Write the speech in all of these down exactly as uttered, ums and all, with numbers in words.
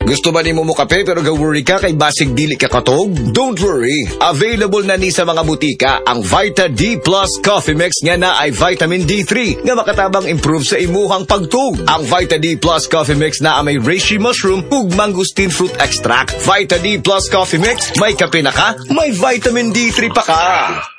Gusto ba ni mo mo kape pero ga-worry ka kay basig dili ka katog? Don't worry. Available na ni sa mga butika ang Vita D Plus Coffee Mix nga na ay vitamin D three nga makatabang improve sa imuhang pagtug. Ang Vita D Plus Coffee Mix na may reishi mushroom ug mangosteen fruit extract. Vita D Plus Coffee Mix, may kape na ka, may vitamin D three pa ka.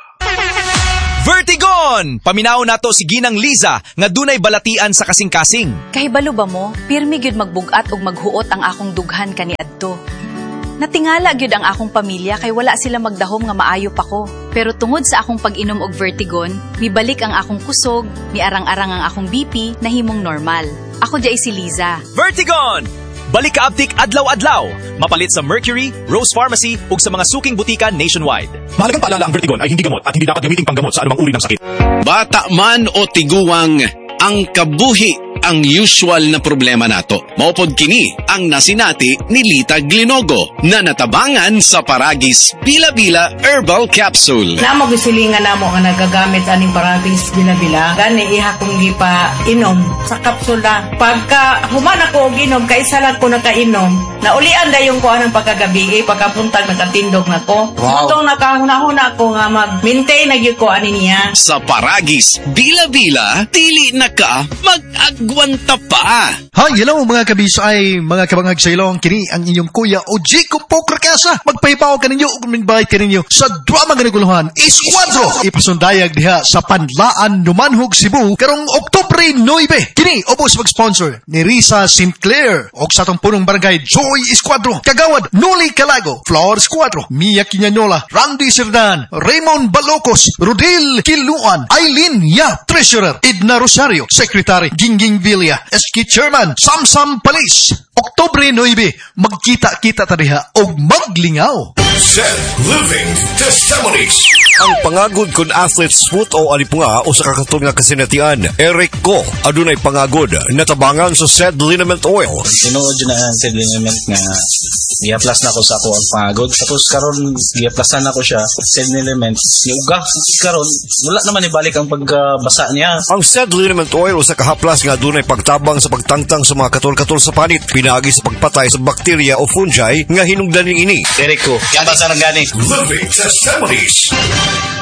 Vertigon! Paminaw nato si Ginang Liza nga dunay balatian sa kasing-kasing. Kahibalo ba mo, pirmi gyud magbugat ug maghuot ang akong dughan kaniadto. Natingala gyud ang akong pamilya kay wala sila magdahom nga maayo pa ko. Pero tungod sa akong pag-inom og Vertigon, mibalik ang akong kusog, miarang-arang ang akong B P na himong normal. Ako jay si Liza. Vertigon! Balik ka aptik adlaw-adlaw. Mapalit sa Mercury, Rose Pharmacy ug sa mga suking butika nationwide. Mahalagang paalala, ang Vertigon ay hindi gamot at hindi dapat gamiting panggamot sa anumang uri ng sakit. Bata man o tiguwang, ang kabuhi ang usual na problema nato. Maupod kini ang nasinati ni Lita Glinogo na natabangan sa Paragis Bila-Bila Herbal Capsule. Namo gisilingan namo nga nagagamit aning Paragis Bila-Bila. Gani iha kong gipa inom sa kapsula. Pagka human ako og inom, kaisa lang ko nakainom, naulian dayon ko anang pagkagabi, pagkapuntag nakatindog na ko. Wow. Itong nakahuna-huna ko nga mag-maintain na gyud ko ani niya. Sa Paragis Bila-Bila, dili na ka mag-agwanta pa. Hi, hello mga kabisay, mga kabangag sa ilong, kini ang inyong kuya o Jacob Pokrakasa. Magpahipaw ka ninyo ug minbayad ka ninyo sa drama nga naguluhan, Esquadro. Ipasundayag diha sa Panlaan, Numanhog, Cebu, karong Oktubre nine. Kini, obos mag-sponsor ni Risa Sinclair o sa atong punong barangay Joy Esquadro, Kagawad Noli Calago, Flor Esquadro, Mia Quinanola, Randy Serdan, Raymond Balocos, Rodel Kiluan, Aileen Ya, Treasurer, Edna Rosario, Secretary Gingging Villa, S K Chairman Samsam Palis. Oktubre nine, magkita-kita tadiha o maglingaw. Seth Living Testimonies. Ang pangagod kun athlete's foot o alipunga o sa kakatong nga kasinatian, Eric Ko, adunay pangagod, natabangan sa Seth Liniment Oil. Tinuod yun na Seth Liniment nga i-plus na ko sa ako ang pangagod. Tapos karon i-plusan na ko siya, Seth Liniment, iuga, karon wala naman ibalik ang pagbasa niya. Ang Seth Liniment Oil o sa kahaplas nga adunay pagtabang sa pagtangtang sa mga katol-katol sa panit, pinagi sa pagpatay sa bakterya o fungi nga hinungdaning ini. Eric Ko, yan ba sa gani? Living Testimonies.